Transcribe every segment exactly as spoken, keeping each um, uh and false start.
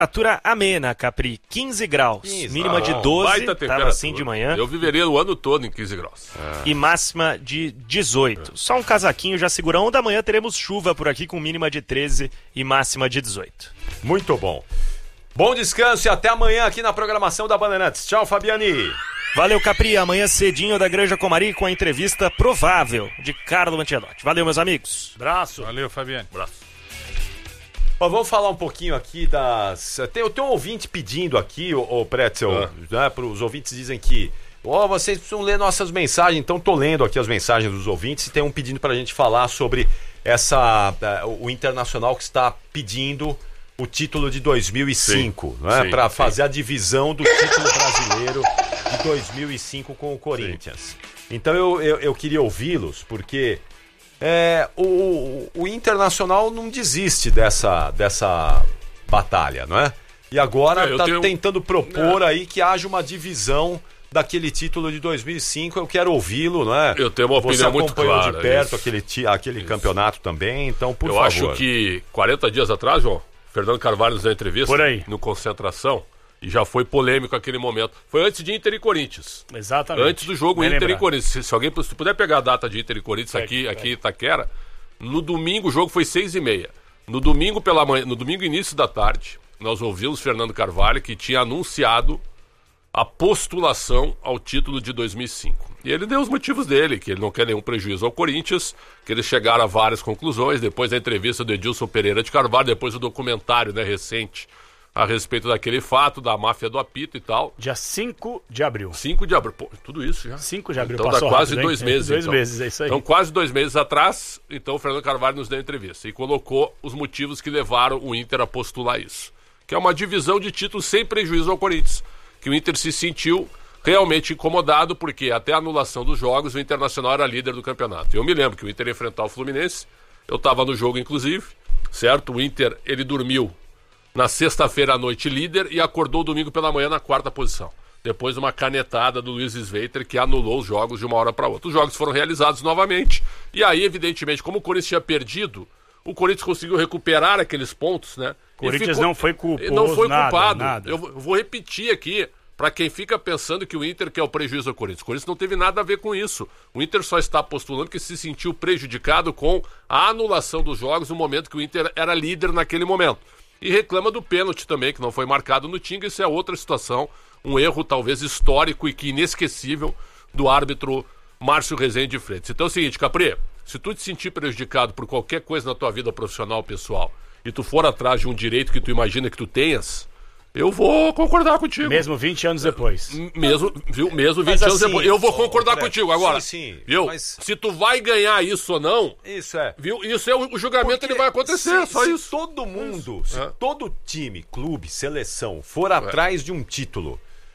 Temperatura amena, Capri, quinze graus, quinze, mínima ah, de bom, doze, estava assim de manhã. Eu viveria o ano todo em quinze graus. É. E máxima de dezoito. É. Só um casaquinho já segura a onda. Amanhã teremos chuva por aqui com mínima de treze e máxima de dezoito. Muito bom. Bom descanso e até amanhã aqui na programação da Bandeirantes. Tchau, Fabiani. Valeu, Capri. Amanhã cedinho da Granja Comari com a entrevista provável de Carlo Ancelotti. Valeu, meus amigos. Abraço. Valeu, Fabiani. Abraço. Ó, vamos falar um pouquinho aqui das... Tem, tem um ouvinte pedindo aqui, ô, ô Pretzel, ah. né, para os ouvintes dizem que ó, oh, vocês precisam ler nossas mensagens, então tô lendo aqui as mensagens dos ouvintes e tem um pedindo pra gente falar sobre essa, uh, o Internacional que está pedindo o título de dois mil e cinco, sim, né, para fazer a divisão do título brasileiro de dois mil e cinco com o Corinthians. Sim. Então eu, eu, eu queria ouvi-los, porque... É, o, o Internacional não desiste dessa, dessa batalha, não é? E agora está é, tenho... tentando propor é. aí que haja uma divisão daquele título de dois mil e cinco. Eu quero ouvi-lo, não é? Eu tenho uma opinião muito clara. Você acompanhou de perto aquele, aquele campeonato também, então por eu favor. Eu acho que quarenta dias atrás, João, Fernando Carvalho nos deu entrevista por aí. no Concentração. E já foi polêmico aquele momento. Foi antes de Inter e Corinthians. Exatamente. Antes do jogo Bem Inter lembrar. e Corinthians. Se, se alguém se puder pegar a data de Inter e Corinthians pega, aqui, pega. aqui em Itaquera, no domingo o jogo foi seis e meia. No domingo pela manhã, no domingo início da tarde, nós ouvimos Fernando Carvalho que tinha anunciado a postulação ao título de dois mil e cinco. E ele deu os motivos dele, que ele não quer nenhum prejuízo ao Corinthians, que eles chegaram a várias conclusões, depois da entrevista do Edilson Pereira de Carvalho, depois do documentário, né, recente, a respeito daquele fato, da máfia do apito e tal. Dia cinco de abril. cinco de abril. Pô, tudo isso já. cinco de abril, então passou dá quase rápido, dois hein? meses. Dois então. meses, é isso aí. Então, quase dois meses atrás, então o Fernando Carvalho nos deu entrevista e colocou os motivos que levaram o Inter a postular isso. Que é uma divisão de títulos sem prejuízo ao Corinthians. Que o Inter se sentiu realmente incomodado, porque até a anulação dos jogos, o Internacional era líder do campeonato. Eu me lembro que o Inter ia enfrentar o Fluminense, eu estava no jogo, inclusive, certo? O Inter, ele dormiu na sexta-feira à noite líder e acordou domingo pela manhã na quarta posição. Depois de uma canetada do Luiz Sveiter que anulou os jogos de uma hora para outra. Os jogos foram realizados novamente e aí, evidentemente, como o Corinthians tinha perdido, o Corinthians conseguiu recuperar aqueles pontos, né? O Corinthians ficou... não foi culpado. Não foi nada, culpado. Nada. Eu vou repetir aqui, para quem fica pensando que o Inter quer o prejuízo ao Corinthians. O Corinthians não teve nada a ver com isso. O Inter só está postulando que se sentiu prejudicado com a anulação dos jogos no momento que o Inter era líder naquele momento. E reclama do pênalti também, que não foi marcado no Tinga. Isso é outra situação, um erro talvez histórico e que inesquecível do árbitro Márcio Rezende de Freitas. Então é o seguinte, Capri, se tu te sentir prejudicado por qualquer coisa na tua vida profissional, pessoal, e tu for atrás de um direito que tu imagina que tu tenhas, eu vou concordar contigo. Mesmo vinte anos depois. Mesmo, viu? Mesmo vinte mas anos assim, depois. Eu vou concordar ó, contigo agora. Sim, sim, viu? Mas... Se tu vai ganhar isso ou não. Isso é. Viu? Isso é o, o julgamento. Porque ele vai acontecer, se, só se isso. Todo mundo, isso. se é. todo time, clube, seleção for é. atrás de um título,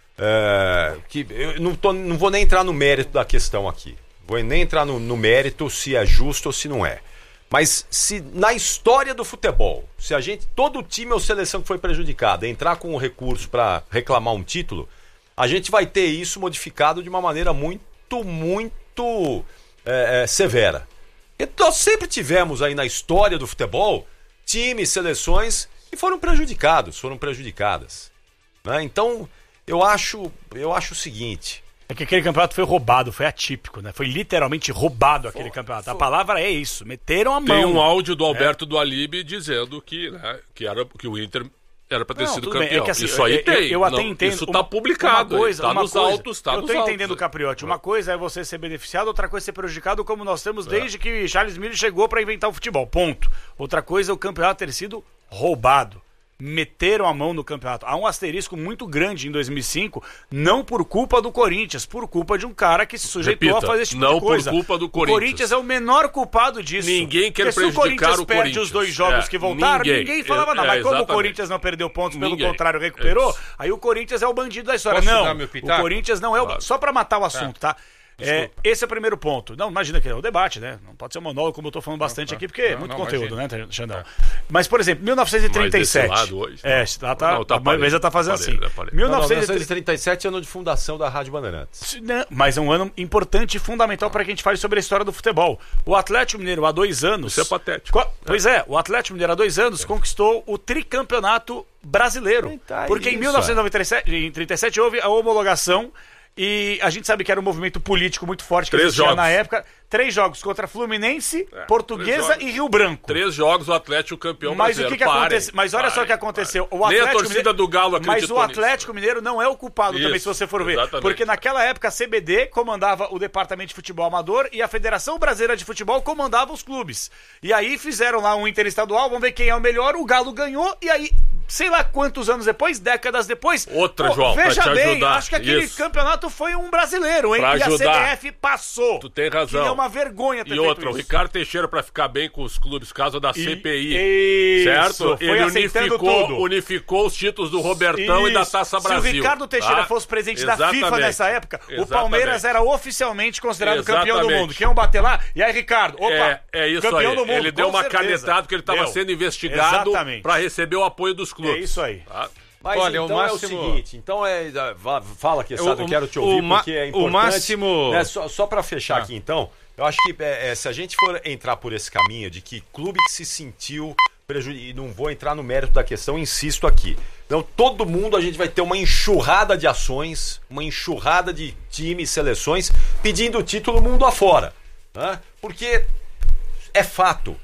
é, que eu não, tô, não vou nem entrar no mérito da questão aqui. Vou nem entrar no, no mérito se é justo ou se não é. Mas se na história do futebol, se a gente, todo time ou seleção que foi prejudicada, entrar com um recurso para reclamar um título, a gente vai ter isso modificado de uma maneira muito, muito é, é, severa. E nós sempre tivemos aí na história do futebol times, seleções que foram prejudicados, foram prejudicadas. Né? Então, eu acho, eu acho o seguinte... É que aquele campeonato foi roubado, foi atípico, né? Foi literalmente roubado aquele foi, campeonato. Foi. A palavra é isso, meteram a mão. Tem um áudio do Alberto é. do Alibe dizendo que, né, que, era, que o Inter era para ter não, sido campeão. É que, assim, isso aí eu, tem. Eu, eu até não, entendo. Isso está publicado, está nos coisa, autos, está nos autos. Eu estou entendendo, Capriotti. Uma coisa é você ser beneficiado, outra coisa é ser prejudicado, como nós temos desde é. que Charles Miller chegou para inventar o futebol. Ponto. Outra coisa é o campeonato ter sido roubado. Meteram a mão no campeonato. Há um asterisco muito grande em dois mil e cinco, não por culpa do Corinthians, por culpa de um cara que se sujeitou Repita, a fazer esse tipo não de coisa. Por culpa do Corinthians. O Corinthians é o menor culpado disso. Ninguém quer Porque prejudicar se o Corinthians o perde Corinthians. os dois jogos é, que voltaram, ninguém, ninguém falava nada. É, mas como o Corinthians não perdeu pontos, pelo ninguém. contrário, recuperou, é aí o Corinthians é o bandido da história. Posso não, dar meu o Corinthians não é o... Claro. Só pra matar o assunto, tá? É, esse é o primeiro ponto. Não, imagina que é o debate, né? Não pode ser um monólogo, como eu tô falando bastante não, aqui, porque é não, muito não, conteúdo, imagina. né, Xandão? É. Mas, por exemplo, mil novecentos e trinta e sete. Mas desse lado hoje, é, não. tá, tá, Não, tá a mesa tá fazendo parede, assim. parede. mil Não, novecentos novecentos e trinta e sete é ano de fundação da Rádio Bandeirantes. Não, mas é um ano importante e fundamental para que a gente fale sobre a história do futebol. O Atlético Mineiro, há dois anos... Isso é patético. Co- Pois é, o Atlético Mineiro, há dois anos, é. conquistou o tricampeonato brasileiro. Eita, porque isso, em mil novecentos e trinta e sete houve a homologação e a gente sabe que era um movimento político muito forte que Três existia jogos. na época. Três jogos contra Fluminense, É, Portuguesa três e Rio Branco. Três jogos, o Atlético campeão Mas o brasileiro. que, que Parem, aconteceu? Mas olha parem, só o que aconteceu. parem. O Nem a Atlético torcida Mineiro- do Galo Mas acreditou o Atlético Mineiro não é o culpado também, Isso, se você for ver. exatamente. Porque naquela época a C B D comandava o Departamento de Futebol Amador e a Federação Brasileira de Futebol comandava os clubes. E aí fizeram lá um interestadual, vamos ver quem é o melhor, o Galo ganhou e aí... Sei lá quantos anos depois, décadas depois. Outra, João, pra veja te bem, ajudar. acho que aquele Isso. campeonato foi um brasileiro, hein? Pra e a ajudar. C B F passou. Tu tem razão. Que é uma vergonha ter E feito outra, o isso. Ricardo Teixeira, pra ficar bem com os clubes, caso da C P I, Isso, certo? foi Ele aceitando unificou, tudo. unificou os títulos do Robertão e da Isso. Taça Brasil. Se o Ricardo Teixeira tá? fosse presidente da Exatamente. FIFA nessa época, o Exatamente. Palmeiras era oficialmente considerado campeão do Exatamente. mundo. Quem iam bater lá? E aí, Ricardo, opa, É, é isso campeão aí. do mundo. Ele deu com uma certeza. canetada porque ele estava Deu. sendo investigado Exatamente. para receber o apoio dos clubes. É isso aí. Tá? Mas Olha, então o é o máximo- seguinte, então é... va- Fala aqui, sabe, eu o- quero te o ouvir ma- porque é o importante. máximo- Né, só só para fechar Ah. aqui, então, eu acho que é, é, se a gente for entrar por esse caminho de que clube que se sentiu prejudicado, e não vou entrar no mérito da questão, insisto aqui. Então, todo mundo a gente vai ter uma enxurrada de ações, uma enxurrada de times, seleções, pedindo o título mundo afora. Né? Porque é fato,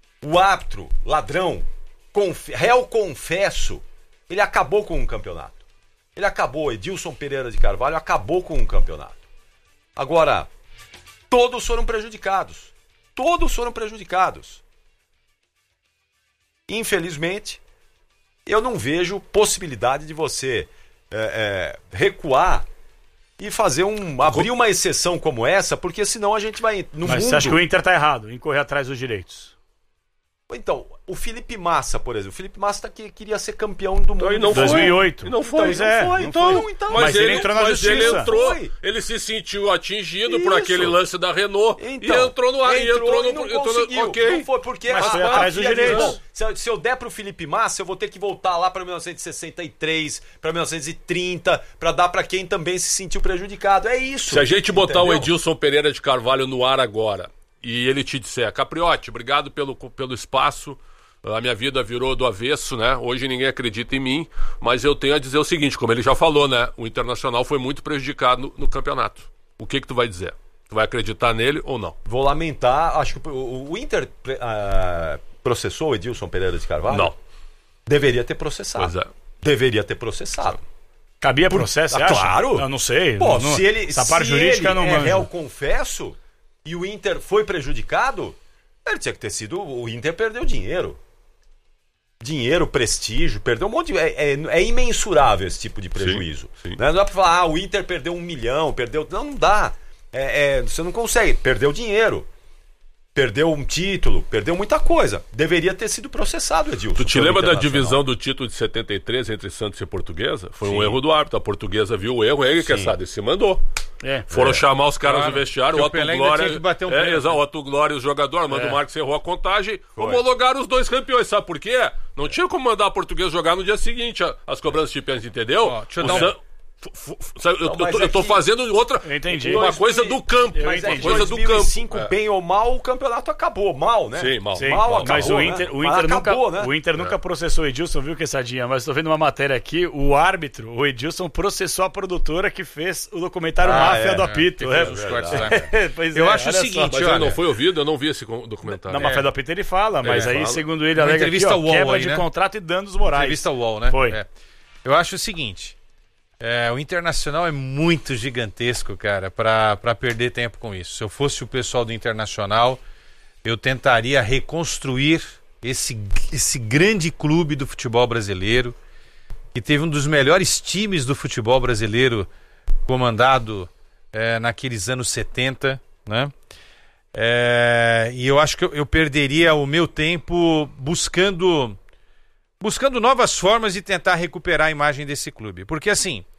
o árbitro, ladrão, conf... réu confesso, ele acabou com um campeonato. Ele acabou, Edilson Pereira de Carvalho acabou com um campeonato. Agora, todos foram prejudicados. Todos foram prejudicados. Infelizmente, eu não vejo possibilidade de você é, é, recuar e fazer um. abrir uma exceção como essa, porque senão a gente vai. No Mas mundo... você acha que o Inter tá errado em correr atrás dos direitos? Então, o Felipe Massa, por exemplo. O Felipe Massa tá que queria ser campeão do mundo. E não foi. dois mil e oito. E não foi. Pois é, não foi, não então, foi. então. Mas, Mas ele, ele entrou na mas justiça. ele entrou, Foi. ele se sentiu atingido por Isso. aquele lance da Renault Então, e entrou no ar, e entrou no, e não entrou no- conseguiu. ok. Não foi porque Mas a- foi a atrás dos FIA diz, direitos. "Bom, se, eu- se eu der pro Felipe Massa, eu vou ter que voltar lá para mil novecentos e sessenta e três, para mil novecentos e trinta, para dar para quem também se sentiu prejudicado. É isso. Se a gente botar o Entendeu? Edilson Pereira de Carvalho no ar agora e ele te disser, Capriotti, obrigado pelo, pelo espaço, a minha vida virou do avesso, né? Hoje ninguém acredita em mim, mas eu tenho a dizer o seguinte, como ele já falou, né? O Internacional foi muito prejudicado no, no campeonato. O que que tu vai dizer? Tu vai acreditar nele ou não? Vou lamentar, acho que o, o Inter ah, processou o Edilson Pereira de Carvalho? Não. Deveria ter processado. Pois é. Deveria ter processado. Cabia processo, você Ah, acha? claro. Eu não sei. Pô, não, se ele, essa se parte jurídica ele eu não é manjo. réu confesso e o Inter foi prejudicado, ele tinha que ter sido. O Inter perdeu dinheiro. Dinheiro, prestígio, perdeu um monte de. É, é, é imensurável esse tipo de prejuízo. sim. Né? Não dá pra falar, ah, o Inter perdeu um milhão, perdeu. Não, não dá. É, é, você não consegue. Perdeu dinheiro. Perdeu um título, perdeu muita coisa. Deveria ter sido processado, Edilson. Tu te pelo lembra da Internacional. divisão do título de setenta e três entre Santos e Portuguesa? Foi um Sim. erro do árbitro. A Portuguesa viu o erro, ele quer Sim. saber, se mandou. É. Foram chamar os caras Claro. do vestiário, Que o o Otto Pelé ainda Glória. tinha que bater um é, pênalti. exato, o Otto Glória e o jogador, Armando É. Marques errou a contagem, Foi. homologaram os dois campeões. Sabe por quê? Não tinha como mandar a Portuguesa jogar no dia seguinte a- as cobranças de pênalti, entendeu? Ó, deixa eu O dar um- San- f- f- sabe, eu, Não, eu mas tô, eu tô aqui- fazendo outra. Eu entendi. Uma coisa do campo. Eu Mas Uma em entendi. coisa do dois mil e cinco, campo. É. bem ou mal, o campeonato acabou. Mal, né? Sim, mal. Sim, Mal acabou, mas o né? Inter, o Mas Inter nunca, acabou, né? o Inter nunca processou o Edilson, viu, Quessadinha? Mas tô vendo uma matéria aqui, o árbitro, o Edilson, processou a produtora que fez o documentário Ah, Máfia é, do é. Apito. Que É, fez os cortes lá. Pois Eu é, acho o olha só. seguinte, Mas olha, ele não foi ouvido, eu não vi esse con- documentário. Na Máfia do Apito ele fala, mas É, aí, fala. segundo ele, Uma alega aqui, entrevista ó, UOL quebra aí, de né? contrato e danos morais. Entrevista UOL, né? Foi. É. Eu acho o seguinte, é, o Internacional é muito gigantesco, cara, pra, pra perder tempo com isso. Se eu fosse o pessoal do Internacional, eu tentaria reconstruir esse, esse grande clube do futebol brasileiro, que teve um dos melhores times do futebol brasileiro comandado é, naqueles anos setenta, né? É, e eu acho que eu, eu perderia o meu tempo buscando buscando novas formas de tentar recuperar a imagem desse clube. Porque assim,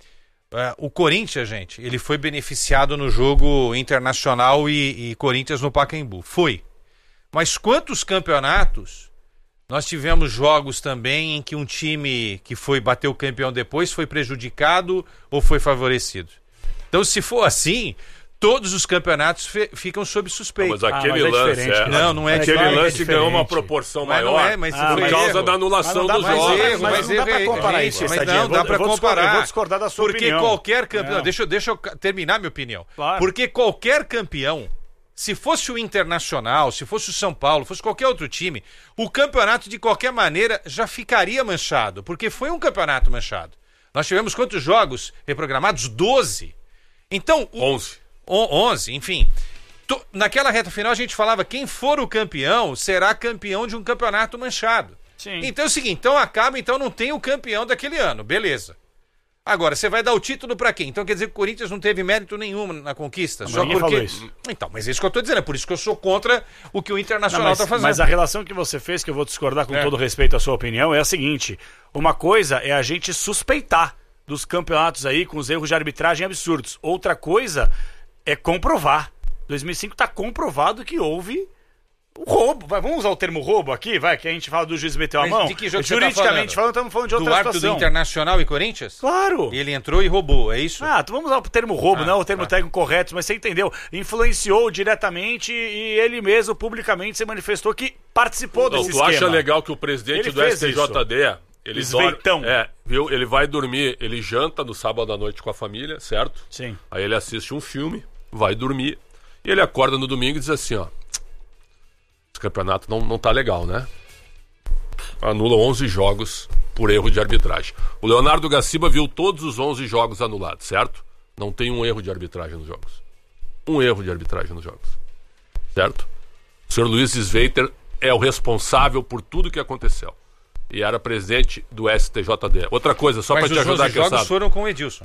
É, o Corinthians, gente, ele foi beneficiado no jogo Internacional e, e Corinthians no Pacaembu. Foi. Mas quantos campeonatos nós tivemos jogos também em que um time que foi bater o campeão depois foi prejudicado ou foi favorecido? Então, se for assim, todos os campeonatos fe- ficam sob suspeita. Mas aquele Ah, mas é lance. diferente, É, cara. Não, não é aquele diferente, lance é ganhou uma diferente. proporção Mas não maior é, mas Ah, por mas causa erro. da anulação Mas não dá dos mais jogos. erro, mas não dá pra comparar isso, mas Sadinha. não, Eu vou- dá pra eu vou discordar- comparar. eu vou discordar da sua Porque opinião. qualquer campeão... Não. Deixa, eu- deixa eu ca- terminar minha opinião. Claro. Porque qualquer campeão, se fosse o Internacional, se fosse o São Paulo, fosse qualquer outro time, o campeonato, de qualquer maneira, já ficaria manchado. Porque foi um campeonato manchado. Nós tivemos quantos jogos reprogramados? doze. Então... o- onze. O- onze, enfim. To- Naquela reta final a gente falava, quem for o campeão será campeão de um campeonato manchado. Sim. Então é o seguinte, então acaba, então não tem o campeão daquele ano, beleza. Agora, você vai dar o título pra quem? Então quer dizer que o Corinthians não teve mérito nenhum na conquista? Mas Só ninguém porque... falou isso. Então, mas é isso que eu tô dizendo, é por isso que eu sou contra o que o Não, Internacional mas, tá fazendo. mas a relação que você fez, que eu vou discordar com É. todo respeito à sua opinião, é a seguinte: uma coisa é a gente suspeitar dos campeonatos aí com os erros de arbitragem absurdos. Outra coisa é comprovar. dois mil e cinco está comprovado que houve o roubo. Vai, vamos usar o termo roubo aqui, vai, que a gente fala do juiz meteu a Mas mão. de que jogo você tá Juridicamente falando? falando, estamos falando de do outra árbitro do situação. Internacional e Corinthians? Claro. Ele entrou e roubou, é isso? Ah, tu vamos usar o termo roubo, Ah, não o termo tá. técnico correto, mas você entendeu. Influenciou diretamente e ele mesmo publicamente se manifestou que participou Não, desse tu esquema. acha legal que o presidente Ele do fez S T J D, ele Esveitão. dorme, é, viu? Ele vai dormir, ele janta no sábado à noite com a família, certo? Sim. Aí ele assiste um filme, vai dormir, e ele acorda no domingo e diz assim, ó, esse campeonato não, não tá legal, né? Anula onze jogos por erro de arbitragem. O Leonardo Gaciba viu todos os onze jogos anulados, certo? Não tem um erro de arbitragem nos jogos. Um erro de arbitragem nos jogos. Certo? O senhor Luiz Sveiter é o responsável por tudo que aconteceu. E era presidente do S T J D. Outra coisa, só Mas para te os ajudar onze aqui, jogos sabe? foram com o Edilson.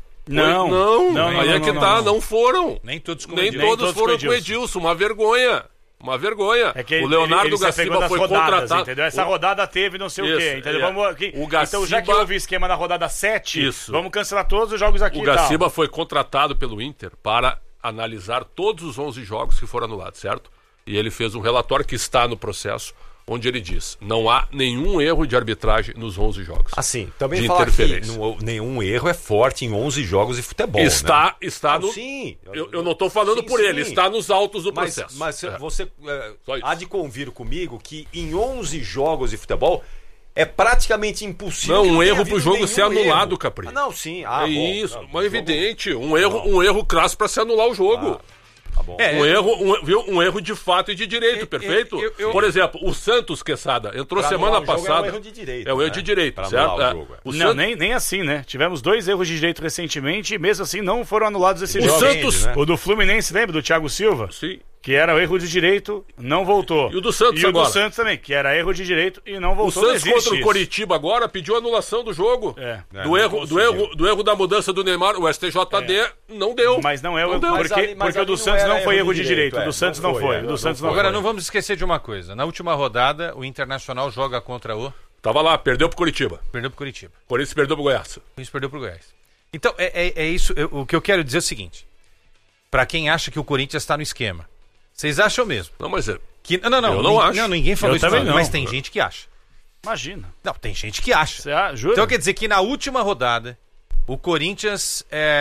Não, não, não, aí não, é que não, tá, não, não, não. foram. Nem todos com o Nem Edilson. todos todos foram com com o Edilson. Edilson, uma vergonha. Uma vergonha. É que o Leonardo ele, ele se apegou Gaciba das foi rodadas, contratado. entendeu? Essa O- rodada teve não sei Isso, o quê, entendeu? é. Vamos aqui. O Então, já que Gaciba- houve esquema na rodada sete, Isso. vamos cancelar todos os jogos aqui O e tal. Gaciba foi contratado pelo Inter para analisar todos os onze jogos que foram anulados, certo? E ele fez um relatório que está no processo, onde ele diz, não há nenhum erro de arbitragem nos onze jogos. Assim, também De falar que interferência. não- nenhum erro é forte em onze jogos de futebol, né? Está, está Ah, no... sim. Eu, eu não estou falando Sim, por sim. ele, está nos autos do Mas, processo. mas É. você é, Só isso. há de convir comigo que em onze jogos de futebol é praticamente impossível. Não, que um tenha erro havido pro jogo nenhum ser anulado, erro. Capri. Ah, não, sim. Ah, é bom. isso, Não, mas jogo- evidente, um erro, um erro crasso para se anular o jogo. Tá bom. É, Um erro, um, viu? Um erro de fato e de direito, Eu- perfeito? eu- eu- Por exemplo, o Santos, Quesada, entrou Pra semana anular o jogo passada. É um erro de direito. É um erro né? de direito, Pra certo? anular É. o jogo, é. O Não, Santos- nem, nem assim, né? Tivemos dois erros de direito recentemente e mesmo assim não foram anulados esses O jogos. Santos- né? O do Fluminense, lembra? Do Thiago Silva? Sim. Que era o erro de direito, não voltou. E o do Santos E o agora? do Santos também, que era erro de direito e não O voltou. Não Santos existe contra o isso. Coritiba agora pediu anulação do jogo. É. Do, É, erro, não do, erro, do erro da mudança do Neymar, o S T J D não deu. Mas não é o Não deu. porque, Mas ali- mas porque o ali do não Santos era não foi erro erro de de direito, direito. O é. do Santos Não não foi, foi. é, O não do Santos foi. não Agora, foi. não vamos esquecer de uma coisa. Na última rodada, o Internacional joga contra o... Tava lá, perdeu pro Coritiba. Perdeu pro Curitiba. Corinthians perdeu pro Goiás. O Corinthians perdeu pro Goiás. Então, é, é, é isso. eu- o que eu quero dizer é o seguinte. Pra quem acha que o Corinthians tá no esquema. Vocês acham mesmo? Não, mas é. Que, não, não, não. Eu não ninguém, acho. Não, ninguém falou Eu isso. também não, não. Mas tem gente que acha. Imagina. Não, tem gente que acha. Você a- jura? Então quer dizer que na última rodada, o Corinthians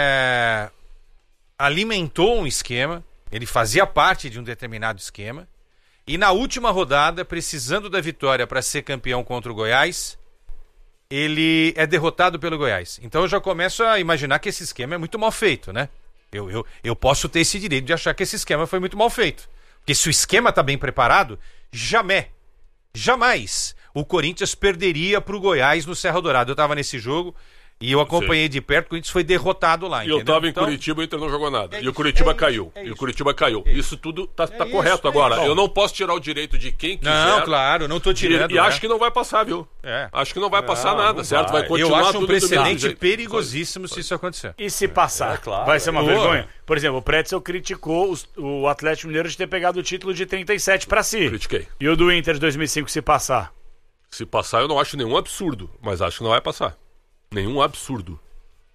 é, alimentou um esquema, ele fazia parte de um determinado esquema, e na última rodada, precisando da vitória para ser campeão contra o Goiás, ele é derrotado pelo Goiás. Então eu já começo a imaginar que esse esquema é muito mal feito, né? Eu, eu, eu posso ter esse direito de achar que esse esquema foi muito mal feito. Porque se o esquema está bem preparado, jamais, jamais o Corinthians perderia para o Goiás no Serra Dourada. Eu estava nesse jogo e eu acompanhei de perto, o Corinthians foi derrotado lá. E eu entendeu? tava em Então, Curitiba e o Inter não jogou nada. é e o isso, Curitiba é caiu. isso, é e o isso. Curitiba caiu. É Isso tudo tá, tá isso, correto é agora. isso. Eu não posso tirar o direito de quem quiser. Não, claro, não estou de- tirando. E né? acho que não vai passar, viu? É. Acho que não vai passar Não, nada, não certo? vai. Vai continuar Eu acho um tudo do mesmo precedente jeito. perigosíssimo se isso acontecer. E se passar? É, claro. Vai ser uma Boa. vergonha? Por exemplo, o Pretzel criticou os- o Atlético Mineiro de ter pegado o título de trinta e sete para si. Critiquei. E o do Inter de dois mil e cinco se passar? Se passar, eu não acho nenhum absurdo, mas acho que não vai passar. Nenhum absurdo.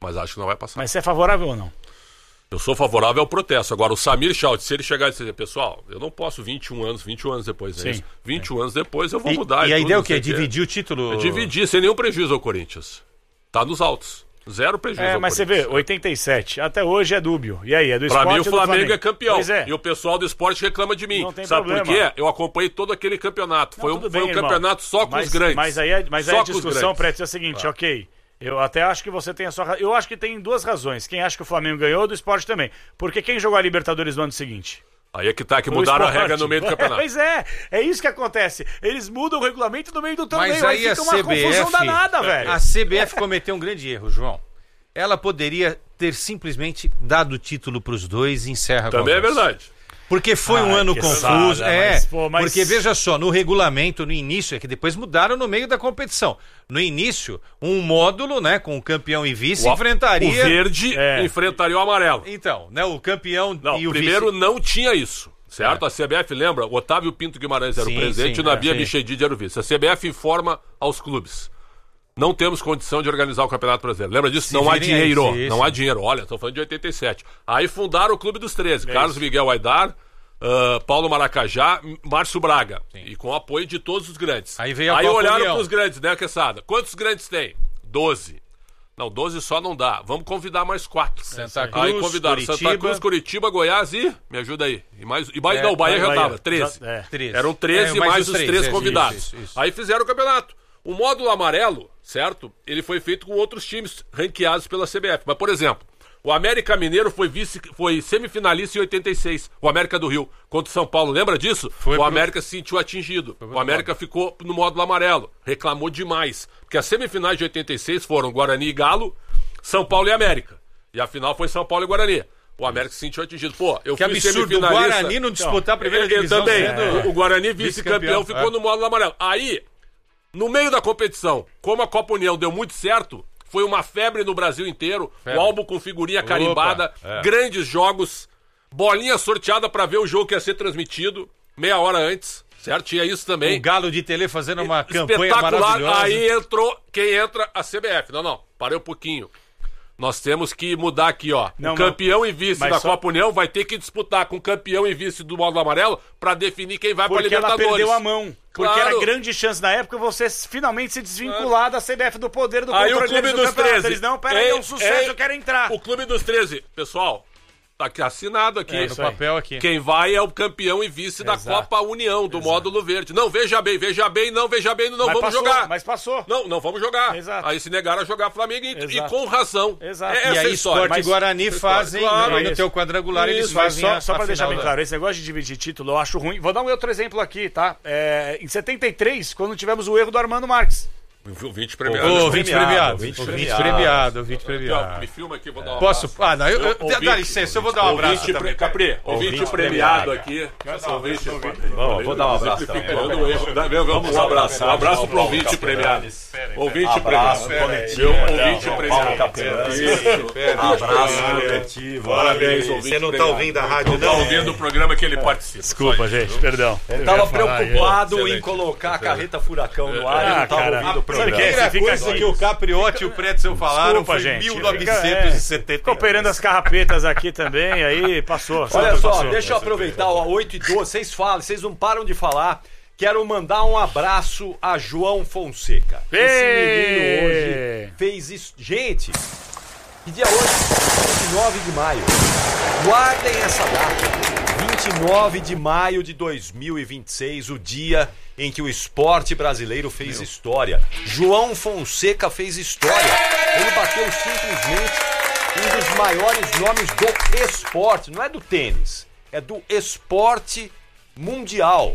Mas acho que não vai passar. Mas você é favorável ou não? Eu sou favorável ao protesto. Agora, o Samir Schaut, se ele chegar e dizer, pessoal, eu não posso vinte e um anos, vinte e um anos depois, é Sim. isso? vinte e um anos depois eu vou E, mudar. e a tudo, ideia é o não sei quê? Dividir o título? É dividir, sem nenhum prejuízo ao Corinthians. Tá nos altos. Zero prejuízo É, ao mas você Corinthians. vê, oitenta e sete, até hoje é dúbio. E aí, é do Pra esporte mim, o ou do Flamengo, é campeão. Pois é. E o pessoal do esporte reclama de mim. Não tem Sabe problema. por quê? Eu acompanhei todo aquele campeonato. Foi Não, um, tudo foi bem, um irmão. campeonato só com mas, os grandes. Mas aí, é- mas aí Só a com os discussão, grandes. Preto, é a seguinte, ok. Eu até acho que você tem a sua razão. Eu acho que tem duas razões. Quem acha que o Flamengo ganhou, do esporte também. Porque quem jogou a Libertadores no ano seguinte? Aí é que tá, que Foi o mudaram a Sport. regra no meio do campeonato. Pois é, é isso que acontece. Eles mudam o regulamento no meio do torneio. Mas aí a fica uma C B F, confusão danada, velho. a C B F cometeu um grande erro, João. Ela poderia ter simplesmente dado o título para os dois e encerra a Também é conversa. verdade. Porque foi um Ai, ano que confuso. sada, é, mas, pô, mas- porque veja só, no regulamento, no início, é que depois mudaram no meio da competição. No início, um módulo, né, com o campeão e vice O- enfrentaria. O verde É. enfrentaria o amarelo. Então, né, o campeão Não, e o primeiro vice. não tinha isso. Certo? É. A C B F, lembra? O Otávio Pinto Guimarães era Sim, o presidente sim, e o Nabia é, sim. Bichedid era o vice. A C B F informa aos clubes. Não temos condição de organizar o Campeonato Brasileiro. Lembra disso? Se não há virem aí, dinheiro. sim, não sim. há dinheiro. Olha, estou falando de oitenta e sete. Aí fundaram o Clube dos treze. É Carlos isso. Miguel Aidar, ah, Paulo Maracajá, M- Márcio Braga. E com o apoio de todos os grandes. Aí veio a Aí Copa olharam União. para os grandes, né, Quesada? Quantos grandes tem? doze. Não, doze só não dá. Vamos convidar mais quatro. Santa Aí Cruz, convidaram Curitiba. Santa Cruz, Curitiba, Goiás e... Me ajuda aí. E mais... E Bahia, É, não, o Bahia já Bahia. tava. treze. Já- é. treze. Eram treze É, mais, mais os os três, três, é, convidados. isso, isso, isso. Aí fizeram o campeonato. O módulo amarelo, certo? Ele foi feito com outros times ranqueados pela C B F. Mas, por exemplo, o América Mineiro foi vice, foi semifinalista em oitenta e seis. O América do Rio contra o São Paulo. Lembra disso? Foi o pro- América se sentiu atingido. pro O América ficou no módulo amarelo. Reclamou demais. Porque as semifinais de oitenta e seis foram Guarani e Galo, São Paulo e América. E a final foi São Paulo e Guarani. O América se sentiu atingido. Pô, eu Que fui absurdo o semifinalista. Guarani não disputar a primeira Eu- eu divisão. também. sendo- O Guarani, vice-campeão, vice-campeão, ficou é. no módulo amarelo. Aí, no meio da competição, como a Copa União deu muito certo, foi uma febre no Brasil inteiro. Febre. O álbum com figurinha carimbada, é. grandes jogos, bolinha sorteada pra ver o jogo que ia ser transmitido meia hora antes, certo? Tinha isso também. O Galo de Tele fazendo uma campanha Espetacular. maravilhosa. Aí entrou, quem entra? A C B F. Não, não, parei um pouquinho. Nós temos que mudar aqui, ó. Não, o campeão e vice mas da só- Copa União vai ter que disputar com o campeão e vice do módulo amarelo pra definir quem vai pra Porque ela Libertadores. perdeu a mão. Porque Claro. era grande chance na época você finalmente se desvincular da C B F, do poder do Aí o controle Clube deles do dos campeonato. treze. Eles, não, peraí, é um Ei, sucesso, ei, eu quero entrar. O Clube dos treze. Pessoal, tá aqui assinado aqui. É, no papel aqui. Quem vai é o campeão e vice da Exato. Copa União, do módulo verde. Não, veja bem, veja bem, não, veja bem, não Mas vamos passou, jogar. Mas passou. Não, não vamos jogar. Exato. Aí se negaram a jogar Flamengo e, Exato. e com razão. Exato. É E essa E aí, a história. Esporte Mas- e Guarani História, fazem, claro, aí no isso. teu quadrangular, eles Isso, Mas fazem só, a, só a pra deixar final bem da- claro, esse negócio de dividir título eu acho ruim. Vou dar um outro exemplo aqui, tá? É, em setenta e três, quando tivemos o erro do Armando Marques. O vinte premiado. Ô, ouvinte premiado. ouvinte Ouvinte premiado. premiado, ouvinte Aqui, ó, premiado. me filma aqui, vou dar um Posso? abraço. Ah, não, eu, eu, Ouvinte, dá licença, eu vou dar um abraço Ouvinte também. pre... Capri, ouvinte, Ouvinte premiado premiado. aqui. Ouvinte, Vamos, vou dar um abraço também. Simplificando o erro. Dá- vem, Vamos, um abraço. Um abraço pro ouvinte premiado. Ouvinte Abraço premiado. coletivo. Meu ouvinte premiado. Capelano. Isso. Abraço coletivo. Parabéns, ouvinte Você não tá premiado. ouvindo a rádio, Tá não? ouvindo o programa que ele participa. Desculpa, gente, perdão. Ele tava preocupado Excelente. em colocar a carreta furacão no ar e Ah, não tava cara. ouvindo o Sabe programa. o que é? Primeira Você fica coisa aqui. que o Capriotti e o Pretzel falaram Desculpa, foi gente. mil Fica- novecentos e setenta. Ficou operando as carrapetas aqui também, aí passou. Olha passou. só, deixa eu aproveitar, ó, oito e doze, vocês falam, vocês não param de falar. Quero mandar um abraço a João Fonseca. Ei! Esse menino hoje fez isso. Gente, que dia é hoje? vinte e nove de maio. Guardem essa data. vinte e nove de maio de dois mil e vinte e seis, o dia em que o esporte brasileiro fez história. João Fonseca fez história. Ele bateu simplesmente um dos maiores nomes do esporte. Não é do tênis, é do esporte mundial.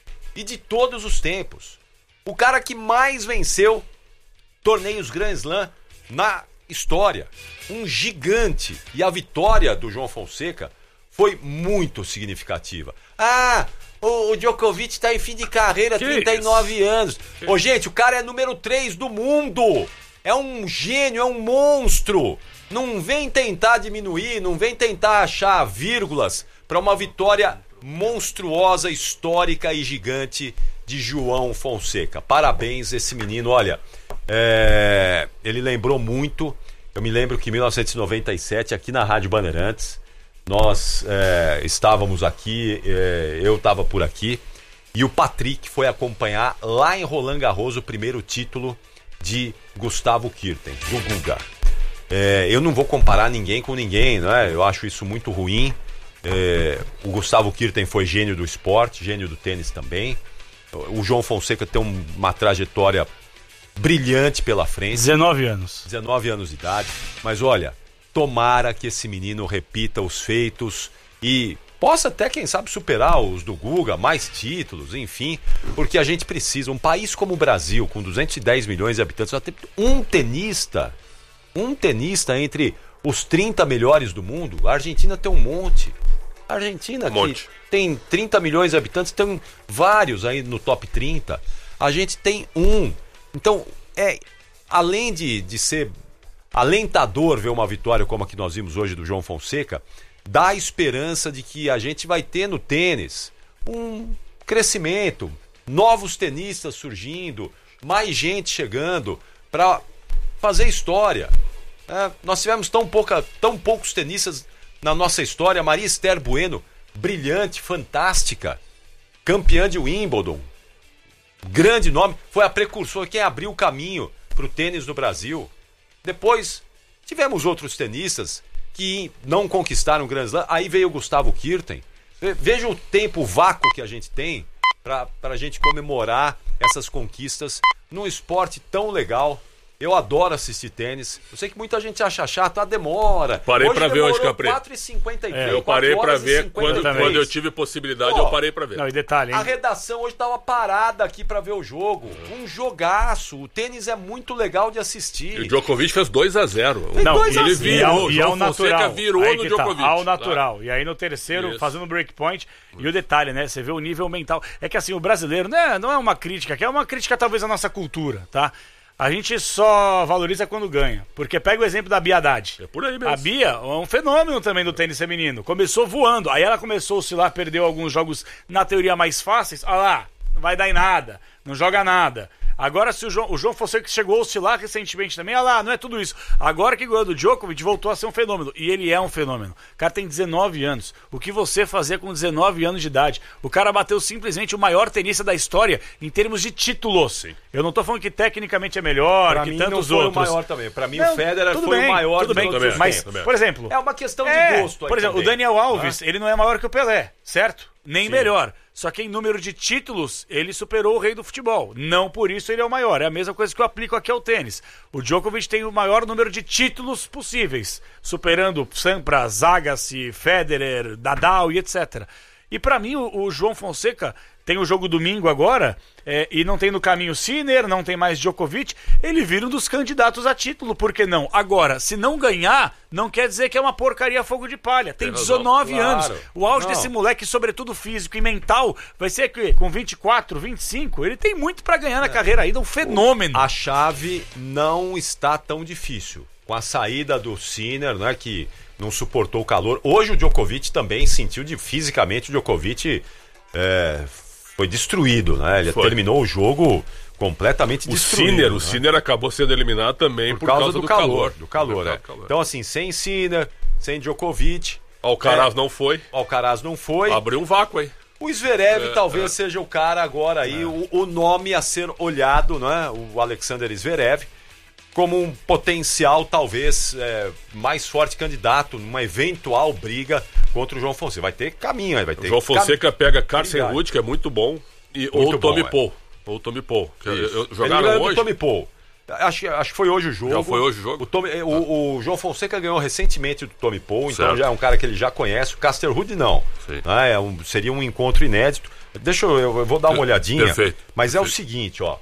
E de todos os tempos. O cara que mais venceu torneios Grand Slam na história. Um gigante. E a vitória do João Fonseca foi muito significativa. Ah, o, o Djokovic está em fim de carreira, Que trinta e nove anos. Ô, gente, o cara é número três do mundo. É um gênio, é um monstro. Não vem tentar diminuir, não vem tentar achar vírgulas para uma vitória monstruosa, histórica e gigante de João Fonseca. Parabéns esse menino, olha, é, ele lembrou muito Eu me lembro que em mil novecentos e noventa e sete, aqui na Rádio Bandeirantes, nós é, estávamos aqui, é, eu estava por aqui, e o Patrick foi acompanhar lá em Roland Garros o primeiro título de Gustavo Kuerten, do Guga. É, eu não vou comparar ninguém com ninguém, né? Eu acho isso muito ruim. É, o Gustavo Kuerten foi gênio do esporte, gênio do tênis também. O João Fonseca tem um, uma trajetória brilhante pela frente. dezenove anos. dezenove anos de idade. Mas olha, tomara que esse menino repita os feitos e possa até, quem sabe, superar os do Guga, mais títulos, enfim. Porque a gente precisa, um país como o Brasil, com duzentos e dez milhões de habitantes, só tem um tenista, um tenista entre os trinta melhores do mundo. A Argentina tem um monte. A Argentina, Um monte. que tem trinta milhões de habitantes, tem vários aí no top trinta. A gente tem um. Então, é, além de, de ser alentador ver uma vitória como a que nós vimos hoje do João Fonseca, dá a esperança de que a gente vai ter no tênis um crescimento, novos tenistas surgindo, mais gente chegando para fazer história. É, nós tivemos tão, pouca, tão poucos tenistas na nossa história. Maria Esther Bueno, brilhante, fantástica, campeã de Wimbledon, grande nome, foi a precursora, quem abriu o caminho para o tênis no Brasil. Depois tivemos outros tenistas que não conquistaram grandes lãs. Aí veio o Gustavo Kuerten. Veja o tempo, o vácuo que a gente tem para a gente comemorar essas conquistas num esporte tão legal. Eu adoro assistir tênis. Eu sei que muita gente acha chato, ah, demora. Parei pra ver hoje, Capri. quatro e cinquenta e três. É, eu parei pra ver quando, também. quando eu tive possibilidade, Pô, eu parei pra ver. Não, e detalhe, hein? A redação hoje tava parada aqui pra ver o jogo. Um jogaço. O tênis é muito legal de assistir. E o Djokovic fez dois a zero. Não, Não, dois e a ele zero. virou, O e João ao natural. Fonseca virou Aí no que tá, Djokovic. ao natural. E aí no terceiro, Isso. fazendo breakpoint. E o detalhe, né? Você vê o nível mental. É que assim, o brasileiro, né, não é uma crítica, que é uma crítica talvez à nossa cultura, tá? A gente só valoriza quando ganha. Porque pega o exemplo da Bia Haddad. É por aí mesmo. A Bia é um fenômeno também do tênis feminino. Começou voando. Aí ela começou a oscilar, perdeu alguns jogos, na teoria, mais fáceis. Ah lá, não vai dar em nada. Não joga nada. Agora, se o João, o João Fonseca chegou a oscilar recentemente também, ah lá, não é tudo isso. Agora que ganhou do Djokovic, voltou a ser um fenômeno. E ele é um fenômeno. O cara tem dezenove anos. O que você fazer com dezenove anos de idade? O cara bateu simplesmente o maior tenista da história em termos de títulos. Sim. Eu não tô falando que tecnicamente é melhor, Pra que mim tantos não foi outros. o maior também. Pra mim Não, o Federer tudo foi bem, o maior tudo de bem, todos os mas, tempos. por exemplo... É uma questão de É, gosto aí por exemplo, também. o Daniel Alves, Ah. ele não é maior que o Pelé, certo? Nem melhor. Só que em número de títulos, ele superou o rei do futebol. Não por isso ele é o maior. É a mesma coisa que eu aplico aqui ao tênis. O Djokovic tem o maior número de títulos possíveis, superando Sampras, Agassi, Federer, Nadal e etcétera. E pra mim, o, o João Fonseca tem o jogo domingo agora, é, e não tem no caminho Sinner, não tem mais Djokovic, ele vira um dos candidatos a título, por que não? Agora, se não ganhar, não quer dizer que é uma porcaria fogo de palha. Tem Tem razão. dezenove Claro. anos. O auge Não. desse moleque, sobretudo físico e mental, vai ser que com vinte e quatro, vinte e cinco, ele tem muito pra ganhar na carreira ainda, um fenômeno. A chave não está tão difícil. Com a saída do Sinner, né, que não suportou o calor. Hoje o Djokovic também sentiu de, fisicamente, o Djokovic é, foi destruído, né? Ele Foi. terminou o jogo completamente O destruído. Sinner, né? o Sinner acabou sendo eliminado também Por, causa, do, calor. Do calor, Por é. causa do calor. Então assim, sem Sinner, sem Djokovic, Alcaraz é. não foi. Alcaraz não foi. Abriu um vácuo aí. O Zverev É, talvez é. seja o cara agora aí, o, o nome a ser olhado, né? O Alexander Zverev, como um potencial, talvez, é, mais forte candidato numa eventual briga contra o João Fonseca. Vai ter caminho aí, vai ter O João Fonseca pega Carsten Obrigado. Ruud, que é muito bom, e, ou Muito o Tommy bom, é. Paul. Ou o Tommy Paul. Que eu- Isso. eu- Ele jogaram ganhou do hoje. Tommy Paul. Acho, que- acho que foi hoje o jogo. Já foi hoje o jogo? O, Tommy- o- o João Fonseca ganhou recentemente do Tommy Paul, então Certo. já é um cara que ele já conhece. O Caster Ruud não. Sim. Ah, é um- seria um encontro inédito. Deixa eu, eu vou dar uma olhadinha. Perfeito. Mas é o Perfeito. seguinte, ó.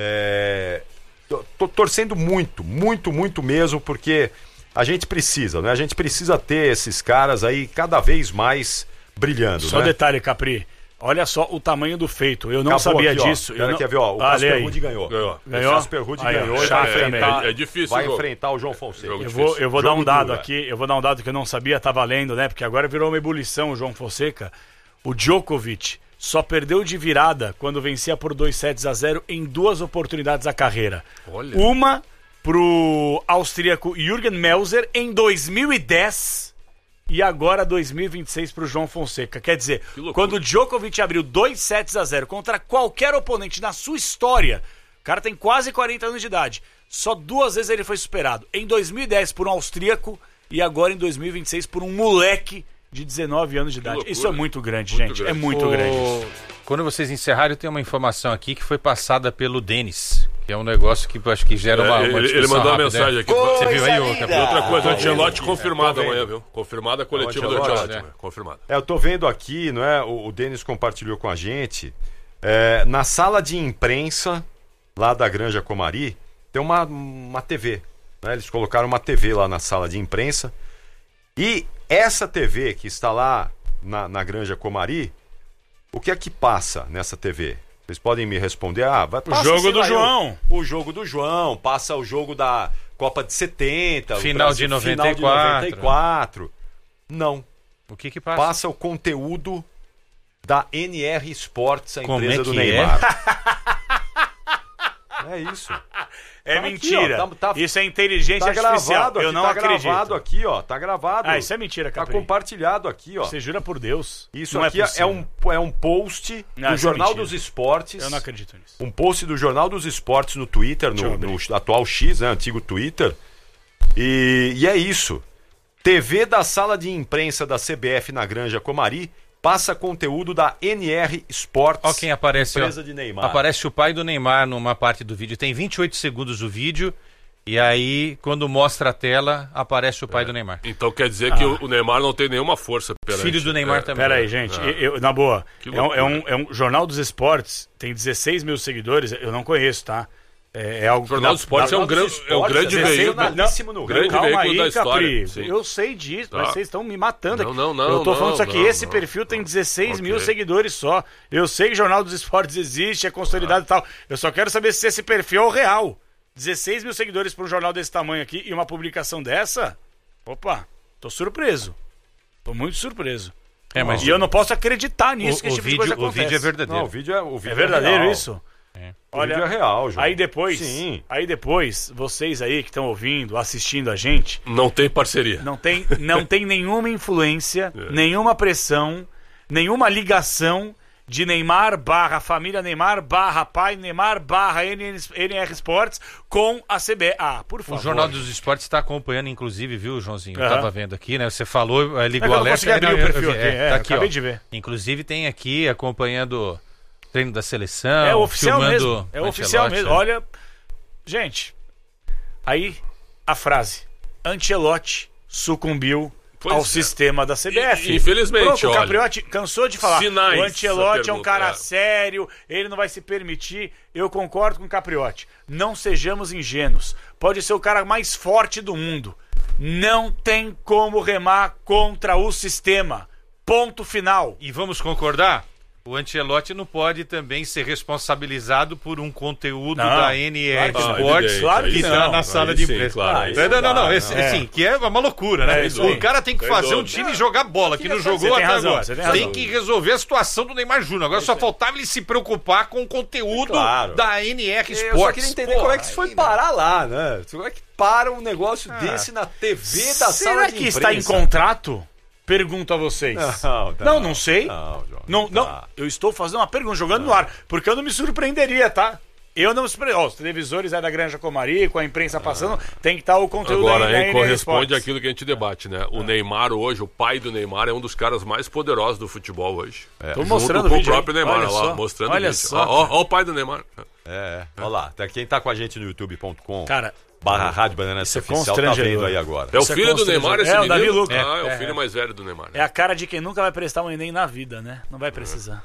É, tô, tô torcendo muito, muito, muito mesmo, porque a gente precisa, né? A gente precisa ter esses caras aí cada vez mais brilhando, Só um né? detalhe, Capri. Olha só o tamanho do feito. Eu não Acabou sabia aqui, ó. disso. Eu Pera não... quer ver, ó. O Ah, lê Casper aí. Ruud ganhou. Ganhou. Ganhou? O Casper Ruud Aí, ó, ganhou e chato vai enfrentar, também. É difícil vai o jogo. enfrentar o João Fonseca. Jogo Eu vou, eu vou Jogo dar um dado duro, aqui, eu vou dar um dado que eu não sabia, tá valendo, né? Porque agora virou uma ebulição o João Fonseca. O Djokovic só perdeu de virada quando vencia por dois sets a zero em duas oportunidades da carreira. Olha. Uma pro austríaco Jürgen Melzer em dois mil e dez e agora dois mil e vinte e seis pro João Fonseca. Quer dizer, quando o Djokovic abriu dois sets a zero contra qualquer oponente na sua história, o cara tem quase quarenta anos de idade, só duas vezes ele foi superado. Em dois mil e dez por um austríaco e agora em dois mil e vinte e seis por um moleque de dezenove anos de idade. loucura. Isso é muito grande, Muito gente. grande. É muito O- grande isso. Quando vocês encerrarem, eu tenho uma informação aqui que foi passada pelo Denis, que é um negócio que eu acho que gera uma, É, uma ele, ele discussão mandou uma rápida, mensagem né? aqui. Você viu aí, ô Coisa campeão? E outra coisa, o Ah, Ancelotti tô confirmado vendo. amanhã, viu? Confirmada a coletiva O do Ancelotti, Ancelotti. né? Confirmada. É, eu tô vendo aqui, não é? O, o Denis compartilhou com a gente. É, na sala de imprensa lá da Granja Comari tem uma, uma T V. Né? Eles colocaram uma T V lá na sala de imprensa. E essa T V que está lá na, na Granja Comari, o que é que passa nessa T V? Vocês podem me responder? Ah, vai, passa, jogo sei do lá, João. O, o jogo do João, passa o jogo da Copa de setenta, o Final de noventa e quatro. final de noventa e quatro. Não. O que que passa? Passa o conteúdo da N R Sports, a Como empresa é do que é? Neymar. É isso. É Tá aqui, mentira. ó, tá- tá- Isso é inteligência Tá artificial. gravado aqui, Eu não tá acredito. gravado aqui, ó. Tá gravado. Ah, isso é mentira, Tá Capri. compartilhado aqui, ó. Você jura por Deus. Isso não aqui é, possível. um, é um post Não, do isso é Jornal mentira. dos Esportes. Eu não acredito nisso. Um post do Jornal dos Esportes no Twitter, Deixa eu no, abrir. no atual X, né, antigo Twitter. E, e é isso. T V da sala de imprensa da C B F na Granja Comari passa conteúdo da N R Sports, Ó quem aparece, ó. empresa de Neymar. Aparece o pai do Neymar numa parte do vídeo. Tem vinte e oito segundos o vídeo. E aí, quando mostra a tela, aparece o pai do Neymar. Então quer dizer que o o Neymar não tem nenhuma força perante. Filho do Neymar é, também. Pera aí, gente. Eu, na boa, Que é um, loucura. é, um, é um Jornal dos Esportes, tem dezesseis mil seguidores, eu não conheço, tá? É, é algo O Jornal dos Esportes é um, gran, é um grande veículo. jornalíssimo no grande Calma veículo aí, da história. Capri. Sim. Eu sei disso, Tá. mas vocês estão me matando Não, aqui. não, não, eu tô falando não, isso aqui. não, Esse não. perfil tem dezesseis mil Ok. seguidores só. Eu sei que o Jornal dos Esportes existe, é consolidado e tal. Eu só quero saber se esse perfil é o real. dezesseis mil seguidores para um jornal desse tamanho aqui e uma publicação dessa? Opa, tô surpreso. Tô muito surpreso. É, mas E eu não posso acreditar nisso, o, que o esse tipo de vídeo, coisa o acontece. vídeo é verdadeiro. Não, o vídeo é, o vídeo É verdadeiro real. isso? O vídeo é real, João. Aí depois, Sim. aí depois, vocês aí que estão ouvindo, assistindo a gente, Não tem parceria. não tem, não tem nenhuma influência, nenhuma pressão, nenhuma ligação de Neymar barra família Neymar barra pai Neymar barra N R Sports com a C B. Ah, por favor. O Jornal dos Esportes está acompanhando, inclusive, viu, Joãozinho? Eu Aham. tava vendo aqui, né? Você falou, eh, ligou É que eu o não alerta. consegui abrir Não, o eu- perfil eu vi, aqui, é, tá aqui, acabei ó. de ver. Inclusive tem aqui acompanhando o treino da seleção. É oficial filmando mesmo. É o oficial Ancelotti, mesmo. né? Olha, gente, aí a frase: Ancelotti sucumbiu Pois ao é. sistema da C B F. E- infelizmente, Pronto, o olha, Capriotti cansou de falar. sinais O essa Ancelotti é um pergunta, cara é. sério, ele não vai se permitir. Eu concordo com o Capriotti. Não sejamos ingênuos. Pode ser o cara mais forte do mundo. Não tem como remar contra o sistema. Ponto final. E vamos concordar? O Ancelotti não pode também ser responsabilizado por um conteúdo Não, da N R claro que não. Sports Evidente, claro que que está não. na sala Aí de sim, imprensa. claro, Ah, aí não, sim. não, não, não. É. Esse, assim, que é uma loucura, né? É isso aí. O cara tem que Sem fazer um dúvida. time jogar bola, que não jogou Você tem até razão, agora. você tem Tem razão. que resolver a situação do Neymar Júnior. Agora só faltava ele se preocupar com o conteúdo Claro. da N R Sports. Eu só queria entender Pô, como é que isso foi aí, parar lá, né? Como é que para um negócio desse na T V da sala Será de que imprensa? está em contrato? Pergunto a vocês. Não, tá. não, não sei. Não, João, Não, não não, tá. eu estou fazendo uma pergunta, jogando no ar, porque eu não me surpreenderia, tá? Eu não me surpreenderia. Ó, os televisores aí da Granja Comari, com a imprensa passando, tem que estar o conteúdo Agora, aí da hein, N R corresponde Sports. àquilo que a gente debate, né? O Neymar hoje, o pai do Neymar, é um dos caras mais poderosos do futebol hoje. Tô Junto mostrando o com o vídeo aí. próprio Neymar, Olha olha lá, só. mostrando Olha o vídeo. só, Ó, ó, ó o pai do Neymar. É, olha lá. Tá, quem tá com a gente no youtube ponto com Cara, barra Rádio Banana isso é Oficial tá constrangedor. vendo aí agora. É o Isso é filho do constrangedor. Neymar, esse É, o menino? Davi Luca. Ah, é, o É, filho é. mais velho do Neymar. é a cara de quem nunca vai prestar um Enem na vida, né? Não vai precisar.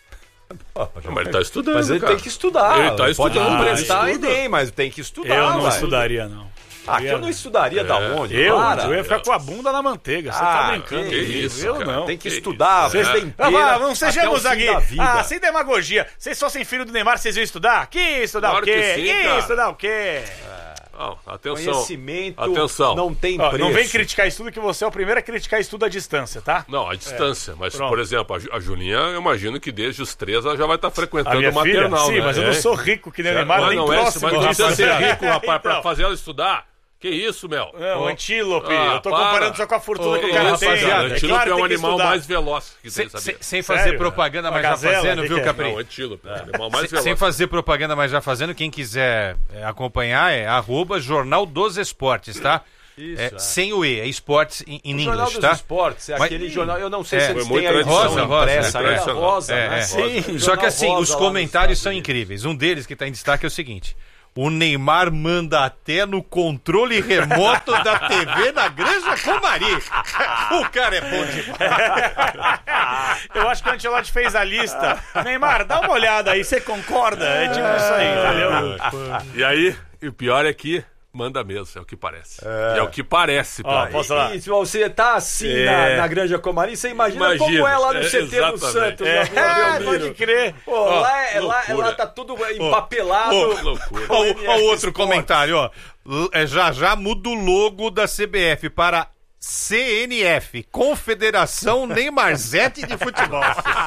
Pô, Não, mas ele tá estudando, Mas ele cara. tem que estudar. Ele tá Pode estudando, não ele prestar estuda. Enem, mas tem que estudar. Eu não vai. estudaria, não. Ah, que eu não estudaria da onde? Eu, Para. eu ia ficar com a bunda na manteiga. Você Ah, tá brincando. que comigo. isso, eu cara. não. Tem que Que estudar, isso, a vida é. inteira. Ah, não sejamos até o fim aqui. da vida. Ah, sem demagogia. Vocês fossem filho do Neymar, vocês iam estudar? Que estudar Claro o quê? que sim, cara. estudar o quê? Não, atenção. Conhecimento Atenção. não tem Ó, preço. não vem criticar estudo que você é o primeiro a criticar estudo à distância, tá? Não, a distância. Mas, Pronto. por exemplo, a, Ju- a Julinha, eu imagino que desde os três ela já vai estar A frequentando minha o maternal, filha? Sim, né? mas eu não É. sou rico que nem o Neymar, Mas nem não é, próximo mas não disso. precisa ser rico, rapaz, pra Então. fazer ela estudar. Que isso, Mel? Não, Ô, antílope. ah, eu tô para. comparando só com a fortuna Ô, que o ô, cara rapaziada, tem. antílope É claro é que um tem que animal estudar. mais veloz que Sem, tem, sabia? sem- sem fazer Sério? propaganda, Uma mas já gazela, fazendo, que viu, que é? Capri? Não, antílope, é o animal mais Sem, sem veloz. fazer propaganda, mas já fazendo, quem quiser é, acompanhar é arroba Jornal dos Esportes, tá? Isso, É, é. sem o E, é esportes em, em O Jornal inglês, dos tá? Esportes, é Mas- aquele jornal, eu não sei É. se eles Foi muito têm a edição rosa, rosa, impressa, é, ainda impressionante. rosa, É, né? é. Sim, Só que jornal assim, rosa os lá nos comentários Estados são Unidos. incríveis. Um deles que está em destaque é o seguinte: o Neymar manda até no controle remoto da T V na Granja Comari. O cara é bom demais. Eu acho que o Ancelotti fez a lista. Neymar, dá uma olhada aí, você concorda? É tipo isso aí, entendeu? E aí, e o pior é que manda mesmo, é o que parece. É, é o que parece. Ó, pra posso falar? E se você tá assim É. na, na Granja Comari, você imagina, Imagina, como é lá no é, C T do exatamente. Santos, É, na Rua pode Belmiro. crer. Pô, lá, é, lá, loucura. lá tá tudo empapelado. Ô, Que loucura. Ó, M F ó, o outro Sports. comentário, ó. L- é, já já muda o logo da C B F para C N F, Confederação Neymarzete de Futebol.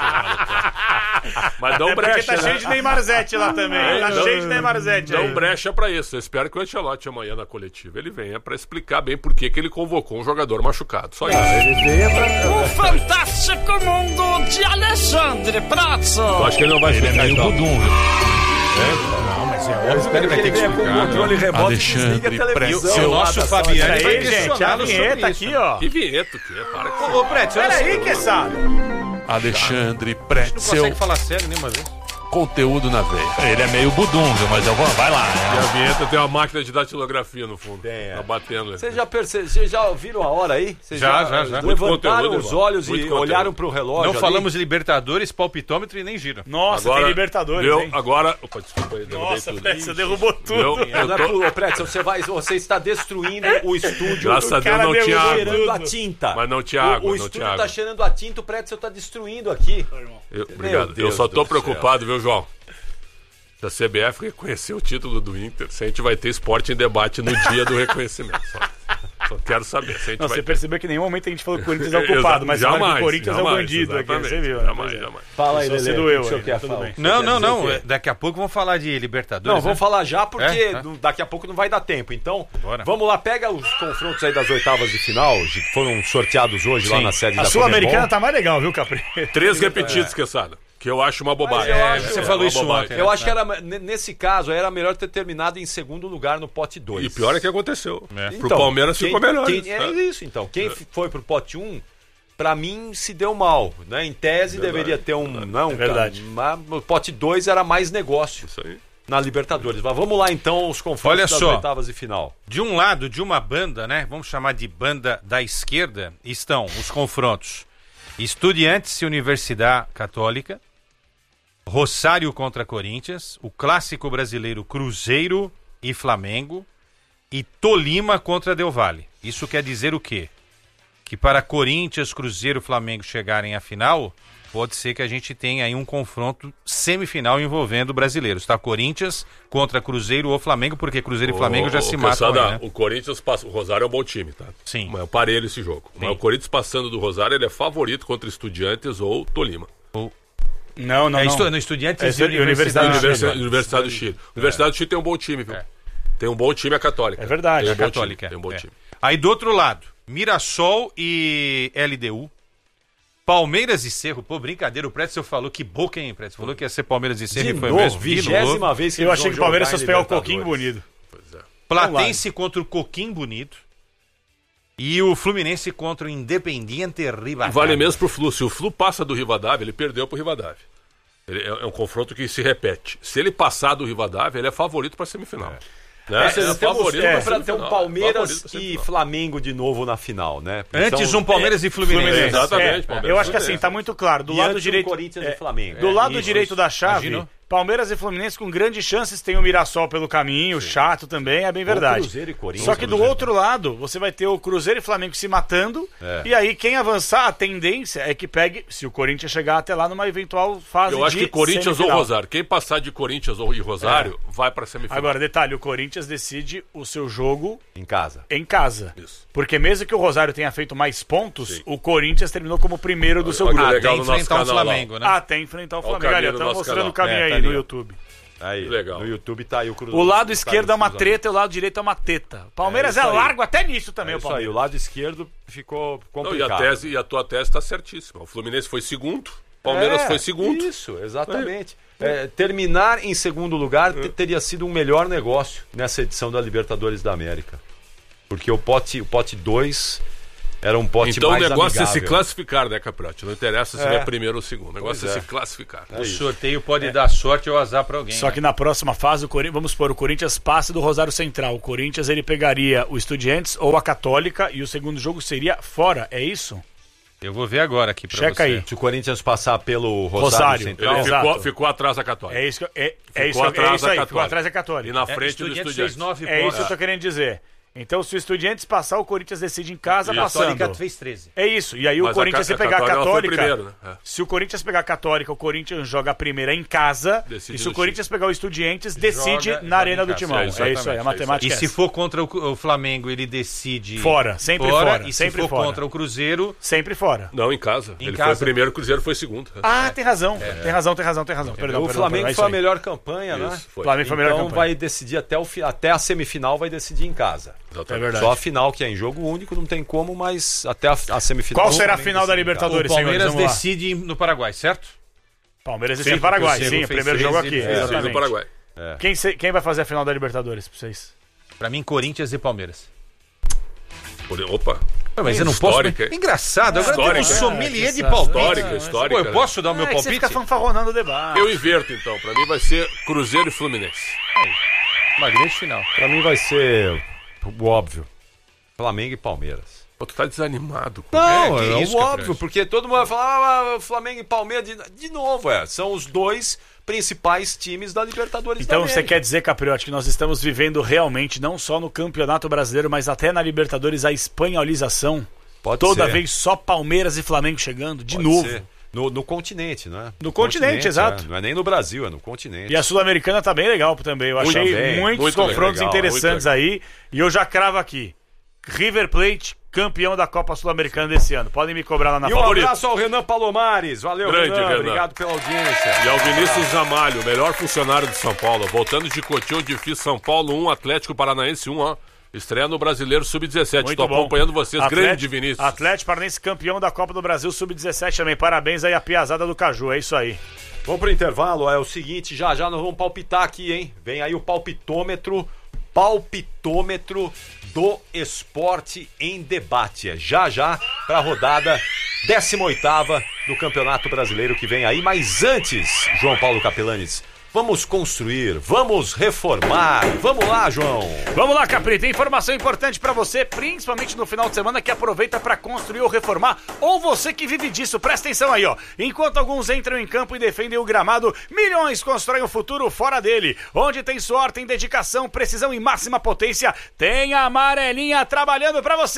Mas dá um É porque brecha, tá cheio né? de Neymarzete lá também. Tá Dá- cheio de Neymarzete Dá aí. um brecha pra isso. Eu espero que o Ancelotti amanhã na coletiva ele venha pra explicar bem por que que ele convocou um jogador machucado. Só isso. O fantástico mundo de Alexandre Pratzo. Eu acho que ele não vai explicar então. Não, mas é óbvio que ele vai ter que Ele vem com o explicar. controle remoto e Alexandre desliga a televisão. E o nosso lá da Fabiano sala. vai Aí, gente, a questioná-lo sobre vinheta isso. aqui, ó. Que vinheta que é, para que Ô, Preto, você não, Peraí, que sabe? Alexandre não Pretzel, consegue falar sério nenhuma vez. conteúdo na veia. Ele é meio budunga, mas eu vou, vai lá. E né? a vinheta tem uma máquina de datilografia no fundo. Tem, é. Tá batendo. Vocês já perceberam, vocês já ouviram a hora aí? Vocês Já, já, já. Muito Levantaram conteúdo, os irmão. olhos Muito e conteúdo. olharam pro relógio Não ali? falamos Libertadores, palpitômetro e nem gira. Nossa, tem Libertadores, viu? hein? Agora. Opa, desculpa aí, derrubei Nossa, tudo. Pérez, você derrubou tudo. Viu? Eu Não é tô- pro- Ô, Pretzel, você, vai, você está destruindo o estúdio. Graças a O Deus cara não tinha derrubou água. cheirando a tudo. tinta. Mas não tinha O- água, O, não estúdio tinha tá água. cheirando a tinta, o Pretzel tá destruindo aqui. Eu- obrigado. Eu Deus só tô do preocupado, viu, João? Se a C B F reconhecer o título do Inter, se a gente vai ter esporte em debate no dia do reconhecimento. Só, só quero saber se a gente Não, vai você ter. percebeu que em nenhum momento a gente falou que o Corinthians é o Exa- culpado, mas falaram que jamais, o Corinthians é o jamais, bandido aqui, exatamente, você viu, né? Jamais, Pois é. jamais. Fala aí, Só se Lelê, doeu o que o senhor aí, quer tudo falar? bem. Não, Quer não, dizer não. o quê? é, Daqui a pouco vamos falar de Libertadores. Não, vamos né? falar já, porque É, é. não- daqui a pouco não vai dar tempo. Então, Bora. vamos lá, pega os confrontos aí das oitavas de final, que foram sorteados hoje lá Sim. na sede A da Sul-Americana Conmebol. tá mais legal, viu, Capri? Três repetidos, Quesada. Que eu acho uma bobagem. Mas eu É, acho- você é falou uma isso bobagem. ontem, Eu acho que era, n- nesse caso era melhor ter terminado em segundo lugar no pote dois. E pior é que aconteceu. É. Pro Palmeiras ficou melhor. Quem, isso, é tá? isso, então. Quem f- foi pro pote um, pra mim, se deu mal. Né? Em tese, Verdade, deveria ter um... Não, É verdade. Mas o pote dois era mais negócio Isso aí. na Libertadores. Mas vamos lá, então, os confrontos Olha das só. oitavas de final. De um lado, de uma banda, né? Vamos chamar de banda da esquerda, estão os confrontos Estudiantes e Universidade Católica, Rosário contra Corinthians, o clássico brasileiro Cruzeiro e Flamengo e Tolima contra Del Valle. Isso quer dizer o quê? Que para Corinthians, Cruzeiro e Flamengo chegarem à final, pode ser que a gente tenha aí um confronto semifinal envolvendo brasileiros, tá? Corinthians contra Cruzeiro ou Flamengo, porque Cruzeiro e Flamengo já Ô, se ô, matam Quesada, aí, né? O Corinthians passa. O Rosário é um bom time, tá? Sim. Mas é um parelho esse jogo. Mas o Corinthians passando do Rosário, ele é favorito contra Estudiantes ou Tolima. Não, não, É, não. estu- no Estudiantes É, e Universidade Universidade do do Universidade, Chile. Universidade do Chile. Universidade do Chile tem um bom time, viu? Tem um bom time a Católica. É verdade. Tem um A bom Católica. time. Tem um bom é. time. Aí do outro lado, Mirassol e L D U. Palmeiras e Cerro. Pô, brincadeira, o Pretzel falou que boca, hein, Pretzel? Falou que ia ser Palmeiras e Cerro De e foi novo, mesmo. De novo. vigésima vez que Eu eles achei vão que o Palmeiras jogar fosse em pegar o Libertadores. Coquinho bonito. Pois é. Platense contra o Coquim Bonito. E o Fluminense contra o Independiente Rivadavia. Vale mesmo pro Flu. Se o Flu passa do Rivadavia, ele perdeu pro Rivadavia. Ele é, é um confronto que se repete. Se ele passar do Rivadavia, ele é favorito pra semifinal. Né? Ou seja, é temos favorito é, pra pra ter um semifinal. Palmeiras Favorito pra e semifinal. Flamengo de novo na final, né? Antes Então, um Palmeiras e Fluminense. Fluminense. Exatamente, É, Palmeiras eu acho que e assim, Fluminense. tá muito claro. Do E lado antes um direito. Corinthians é, e Flamengo. Do É, lado isso. direito da chave, Imaginou? Palmeiras e Fluminense com grandes chances, tem o Mirassol pelo caminho, Sim. chato também, é bem verdade. Cruzeiro e Corinthians. Só que do Cruzeiro. outro lado, você vai ter o Cruzeiro e Flamengo se matando, é. e aí quem avançar, a tendência é que pegue, se o Corinthians chegar até lá numa eventual fase de Eu acho que Corinthians semifinal. ou Rosário. Quem passar de Corinthians ou Rosário, é. vai pra semifinal. Agora, detalhe, o Corinthians decide o seu jogo... Em casa. Em casa. Isso. Porque mesmo que o Rosário tenha feito mais pontos, Sim. o Corinthians terminou como primeiro do seu Olha, grupo. Até enfrentar o Flamengo, né? Até enfrentar o Flamengo. Olha, estamos mostrando canal. o caminho é, aí tá no ali, YouTube. Aí, Legal. No YouTube tá aí o Cruzeiro. O lado esquerdo é uma treta e o lado direito é uma teta. Palmeiras é, é largo até nisso também, é o isso Palmeiras. aí, o lado esquerdo ficou complicado. Não, e, a tese, e a tua tese tá certíssima. O Fluminense foi segundo, o Palmeiras é, foi segundo. Isso, exatamente. É, terminar em segundo lugar é. teria sido um melhor negócio nessa edição da Libertadores da América. Porque o pote o pote dois era um pote então, mais Então o negócio amigável. é se classificar, né, Capriotti? Não interessa se é. é primeiro ou segundo. O negócio é. é se classificar. É o sorteio pode é. dar sorte ou azar pra alguém. Só né? que na próxima fase, o Cori... vamos supor, o Corinthians passa do Rosário Central. O Corinthians ele pegaria o Estudiantes ou a Católica e o segundo jogo seria fora, é isso? Eu vou ver agora aqui pra Checa você. aí. Se o Corinthians passar pelo Rosário, Rosário Central... Ele ficou, ficou atrás da Católica. É isso que eu, é, é isso, atrás é isso aí, da ficou atrás da Católica. E na É, frente do Estudiantes Estudiantes. fez nove É pontos. isso que eu tô querendo dizer. Então, se o Estudiantes passar, o Corinthians decide em casa A passando. Católica fez treze. É isso. E aí Mas o Corinthians, a, se pegar a Católica, Católica, primeiro, né? é. se o Corinthians pegar a Católica, o Corinthians joga a primeira em casa. Decide e se o no Corinthians pegar o Estudiantes, decide Joga- na joga Arena em do casa. Timão. É, É, isso aí, exatamente, a é matemática E é se essa. for contra o, o Flamengo, ele decide Fora, sempre fora, E sempre se for fora. contra o Cruzeiro, Sempre fora. Não, em casa. Em Ele casa. foi primeiro, o Cruzeiro foi segundo. Ah, tem razão. Tem razão, tem razão, tem razão. Perdão, o perdão, Flamengo perdão, é foi a isso aí. melhor campanha, né? Isso, foi. O Flamengo foi a melhor Então campanha. vai decidir até, o fi... até a semifinal, vai decidir em casa. Exatamente. É verdade. Só a final, que é em jogo único, não tem como, mas até a, a semifinal... Qual será a também final da decide em casa. o Libertadores, Palmeiras senhores? Vamos lá. decide no Paraguai, certo? Palmeiras Sim, decide em Paraguai, porque o sim, Cruzeiro o primeiro fez jogo treze, aqui. é, Sim, Exatamente. no Paraguai. Quem, se- quem vai fazer a final da Libertadores pra vocês? Pra mim, Corinthians e Palmeiras. Por- Opa. Mas eu não Histórica, posso... hein? Engraçado, agora tem um Histórica. sommelier É, de que palpite. Histórica, histórica. Pô, eu posso dar o meu é que você palpite? fica fanfarronando o debate. Eu inverto, então. Pra mim vai ser Cruzeiro e Fluminense. Uma grande final. Pra mim vai ser o óbvio. Flamengo e Palmeiras. Pô, tu tá desanimado. Com Não, que é, isso, o Capriotti? óbvio, porque todo mundo vai falar ah, Flamengo e Palmeiras de, de novo, é. São os dois principais times da Libertadores Então da você América. quer dizer, Capriotti, que nós estamos vivendo realmente, não só no Campeonato Brasileiro, mas até na Libertadores, a espanholização? Pode Toda ser. vez só Palmeiras e Flamengo chegando, de Pode novo. ser. No, no continente, não é? No continente, exato. é. Não é nem no Brasil, é no continente. E a Sul-Americana tá bem legal também. Eu Muito achei bem, muitos muito confrontos legal, interessantes muito aí. E eu já cravo aqui. River Plate, campeão da Copa Sul-Americana desse ano. Podem me cobrar lá na E um favorita. abraço ao Renan Palomares. Valeu, Grande, Renan. Renan. Obrigado pela audiência. E ao Vinícius Zamalho, o melhor funcionário de São Paulo. Voltando de Cotia, onde fiz São Paulo um, Atlético Paranaense um, ó. Estreia no Brasileiro sub dezessete. Muito Estou bom. acompanhando vocês. Atlético- Grande, Vinícius. Atlético Paranaense, campeão da Copa do Brasil sub dezessete também. Parabéns aí à piazada do Caju. É isso aí. Vamos pro intervalo, é o seguinte, já já nós vamos palpitar aqui, hein? Vem aí o palpitômetro, palpitômetro do esporte em debate. É já já pra rodada décima oitava do Campeonato Brasileiro que vem aí. Mas antes, João Paulo Capelanes, vamos construir, vamos reformar. Vamos lá, João. Vamos lá, Capri, tem informação importante pra você, principalmente no final de semana, que aproveita pra construir ou reformar, ou você que vive disso. Presta atenção aí, ó. Enquanto alguns entram em campo e defendem o gramado, milhões constroem o futuro fora dele. Onde tem suor, tem dedicação, precisão e máxima potência, tem a amarelinha trabalhando pra você.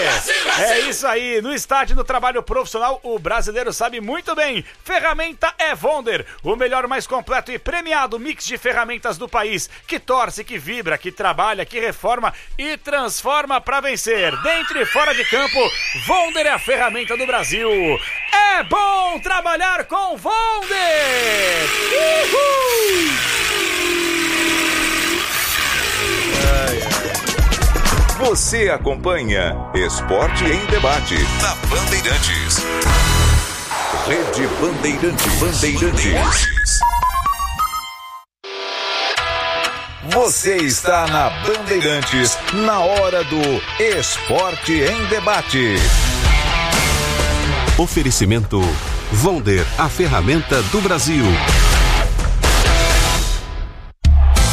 É isso aí, no estádio do trabalho profissional, o brasileiro sabe muito bem. Ferramenta é Vonder, o melhor, mais completo e premiado mix de ferramentas do país, que torce, que vibra, que trabalha, que reforma e transforma pra vencer. Dentro e fora de campo, Vonder é a ferramenta do Brasil. É bom trabalhar com Vonder! Uhul! Você acompanha Esporte em Debate na Bandeirantes. Rede Bandeirantes. Bandeirantes. Você está na Bandeirantes, na hora do Esporte em Debate. Oferecimento Vonder, a ferramenta do Brasil.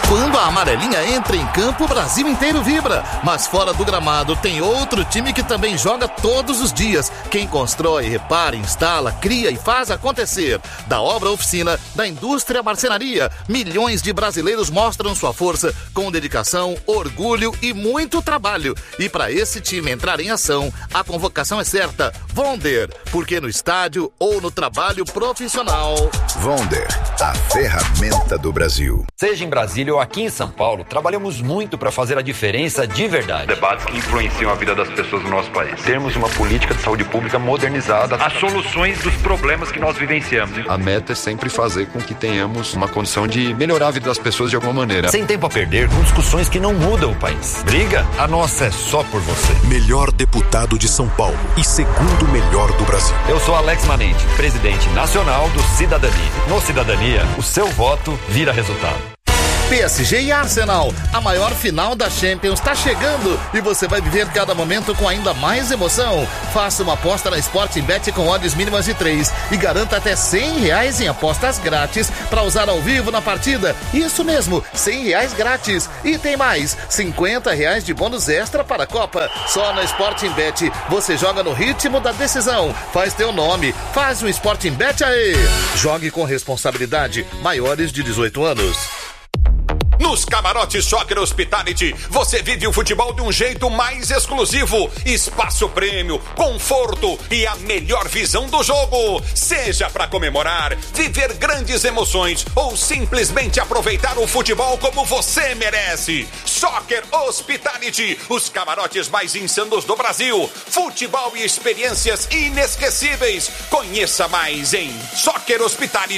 Quando a amarelinha entra em campo, o Brasil inteiro vibra. Mas fora do gramado tem outro time que também joga todos os dias. Quem constrói, repara, instala, cria e faz acontecer. Da obra oficina, da indústria marcenaria, milhões de brasileiros mostram sua força com dedicação, orgulho e muito trabalho. E para esse time entrar em ação, a convocação é certa. Vonder, porque no estádio ou no trabalho profissional. Vonder, a ferramenta do Brasil. Seja em Brasília ou aqui em São Paulo, trabalhamos muito para fazer a diferença de verdade. Debates que influenciam a vida das pessoas do nosso país. Termos uma política de saúde pública modernizada. As soluções dos problemas que nós vivenciamos. A meta é sempre fazer com que tenhamos uma condição de melhorar a vida das pessoas de alguma maneira. Sem tempo a perder com discussões que não mudam o país. Briga? A nossa é só por você. Melhor deputado de São Paulo e segundo melhor do Brasil. Eu sou Alex Manente, presidente nacional do Cidadania. No Cidadania, o seu voto vira resultado. P S G e Arsenal, a maior final da Champions está chegando e você vai viver cada momento com ainda mais emoção. Faça uma aposta na Sportingbet com odds mínimas de três e garanta até cem reais em apostas grátis para usar ao vivo na partida. Isso mesmo, cem reais grátis. E tem mais, cinquenta reais de bônus extra para a Copa. Só na Sportingbet você joga no ritmo da decisão. Faz teu nome, faz um Sportingbet aí. Jogue com responsabilidade, maiores de dezoito anos. Nos camarotes Soccer Hospitality, você vive o futebol de um jeito mais exclusivo. Espaço prêmio, conforto e a melhor visão do jogo. Seja para comemorar, viver grandes emoções ou simplesmente aproveitar o futebol como você merece. Soccer Hospitality, os camarotes mais insanos do Brasil. Futebol e experiências inesquecíveis. Conheça mais em soccer hospitality